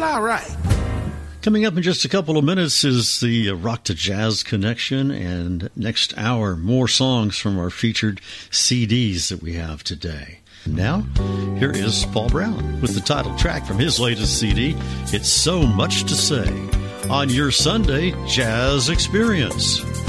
All right. Coming up in just a couple of minutes is the Rock to Jazz Connection, and next hour, more songs from our featured CDs that we have today. Now, here is Paul Brown with the title track from his latest CD, It's So Much to Say, on your Sunday Jazz Experience.